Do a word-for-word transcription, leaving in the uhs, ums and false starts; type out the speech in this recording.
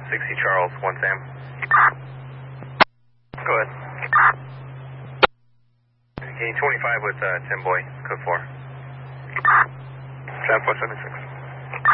sixty Charles, one Sam. Go ahead. Gain twenty-five with uh, ten Boy, code four. ten four seventy-six.